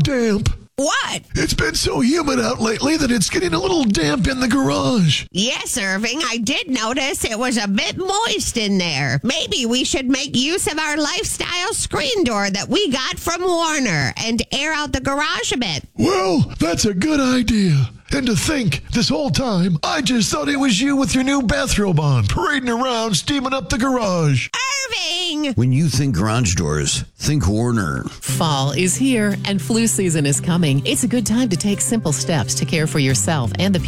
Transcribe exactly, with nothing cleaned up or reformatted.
damp. What? It's been so humid out lately that it's getting a little damp in the garage. Yes, Irving, I did notice it was a bit moist in there. Maybe we should make use of our lifestyle screen door that we got from Warner and air out the garage a bit. Well, that's a good idea. And to think, this whole time, I just thought it was you with your new bathrobe on, parading around, steaming up the garage. Irving! When you think garage doors, think Warner. Fall is here and flu season is coming. It's a good time to take simple steps to care for yourself and the people